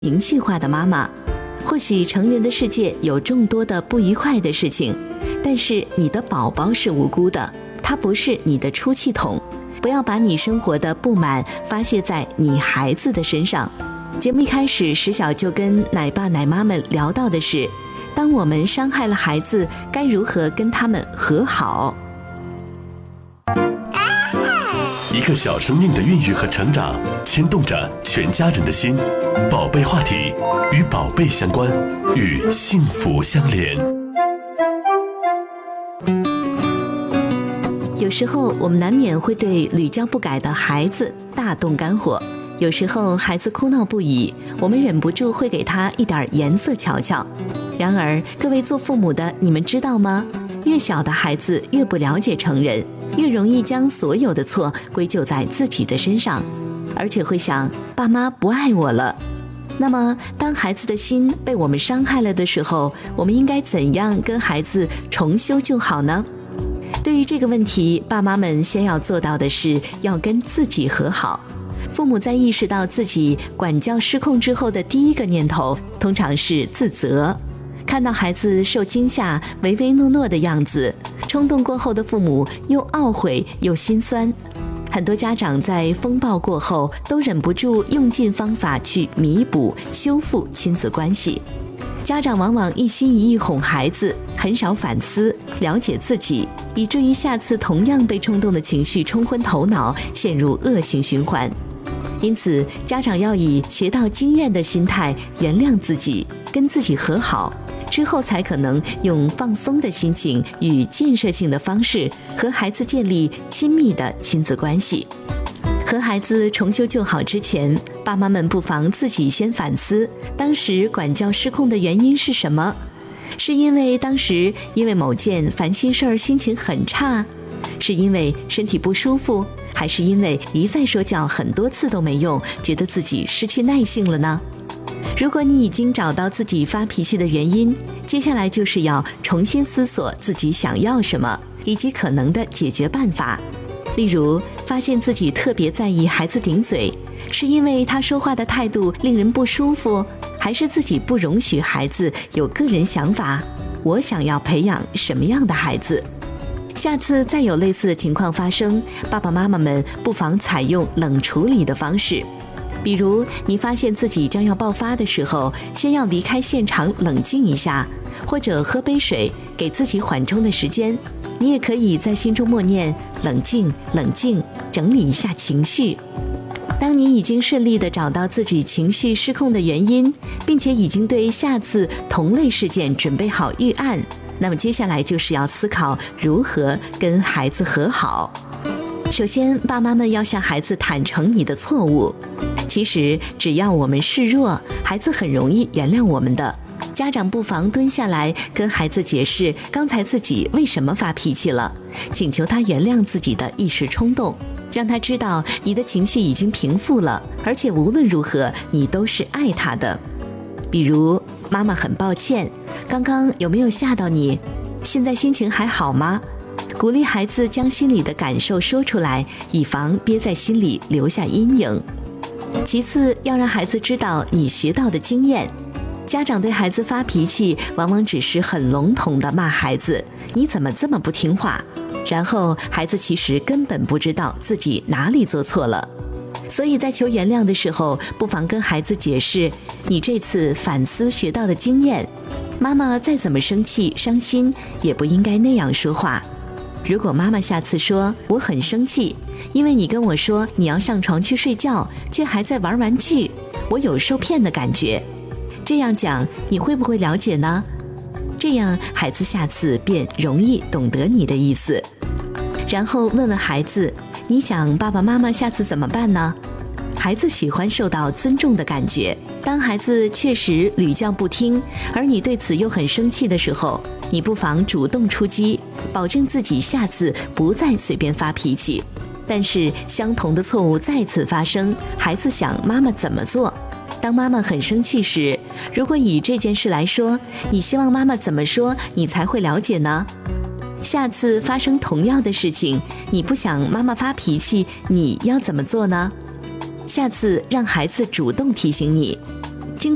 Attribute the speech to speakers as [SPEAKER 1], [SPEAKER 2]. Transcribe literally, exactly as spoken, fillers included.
[SPEAKER 1] 情绪化的妈妈。或许成人的世界有众多的不愉快的事情，但是你的宝宝是无辜的，他不是你的出气筒。不要把你生活的不满发泄在你孩子的身上。节目一开始，石小就跟奶爸奶妈们聊到的是，当我们伤害了孩子，该如何跟他们和好。
[SPEAKER 2] 一个小生命的孕育和成长，牵动着全家人的心。宝贝话题，与宝贝相关，与幸福相连。
[SPEAKER 1] 有时候我们难免会对屡教不改的孩子大动肝火，有时候孩子哭闹不已，我们忍不住会给他一点颜色瞧瞧。然而各位做父母的，你们知道吗？越小的孩子越不了解成人，越容易将所有的错归咎在自己的身上，而且会想爸妈不爱我了。那么当孩子的心被我们伤害了的时候，我们应该怎样跟孩子重修旧好呢？对于这个问题，爸妈们先要做到的是要跟自己和好。父母在意识到自己管教失控之后的第一个念头通常是自责。看到孩子受惊吓唯唯诺诺的样子，冲动过后的父母又懊悔又心酸。很多家长在风暴过后都忍不住用尽方法去弥补修复亲子关系。家长往往一心一意哄孩子，很少反思了解自己，以至于下次同样被冲动的情绪冲昏头脑，陷入恶性循环。因此家长要以学到经验的心态原谅自己，跟自己和好，之后才可能用放松的心情与建设性的方式和孩子建立亲密的亲子关系。和孩子重修旧好之前，爸妈们不妨自己先反思，当时管教失控的原因是什么？是因为当时因为某件烦心事儿心情很差？是因为身体不舒服？还是因为一再说教很多次都没用，觉得自己失去耐性了呢？如果你已经找到自己发脾气的原因，接下来就是要重新思索自己想要什么，以及可能的解决办法。例如，发现自己特别在意孩子顶嘴，是因为他说话的态度令人不舒服，还是自己不容许孩子有个人想法？我想要培养什么样的孩子？下次再有类似的情况发生，爸爸妈妈们不妨采用冷处理的方式。比如你发现自己将要爆发的时候，先要离开现场冷静一下，或者喝杯水，给自己缓冲的时间。你也可以在心中默念冷静冷静，整理一下情绪。当你已经顺利地找到自己情绪失控的原因，并且已经对下次同类事件准备好预案，那么接下来就是要思考如何跟孩子和好。首先，爸妈们要向孩子坦诚你的错误。其实只要我们示弱，孩子很容易原谅我们的。家长不妨蹲下来跟孩子解释刚才自己为什么发脾气了，请求他原谅自己的一时冲动，让他知道你的情绪已经平复了，而且无论如何你都是爱他的。比如，妈妈很抱歉，刚刚有没有吓到你？现在心情还好吗？鼓励孩子将心里的感受说出来，以防憋在心里留下阴影。其次，要让孩子知道你学到的经验。家长对孩子发脾气，往往只是很笼统地骂孩子，你怎么这么不听话？然后孩子其实根本不知道自己哪里做错了。所以在求原谅的时候，不妨跟孩子解释你这次反思学到的经验。妈妈再怎么生气伤心，也不应该那样说话。如果妈妈下次说我很生气，因为你跟我说你要上床去睡觉，却还在玩玩具，我有受骗的感觉。这样讲你会不会了解呢？这样孩子下次便容易懂得你的意思。然后问问孩子，你想爸爸妈妈下次怎么办呢？孩子喜欢受到尊重的感觉。当孩子确实屡教不听，而你对此又很生气的时候，你不妨主动出击，保证自己下次不再随便发脾气。但是相同的错误再次发生，孩子想妈妈怎么做？当妈妈很生气时，如果以这件事来说，你希望妈妈怎么说你才会了解呢？下次发生同样的事情，你不想妈妈发脾气，你要怎么做呢？下次让孩子主动提醒你，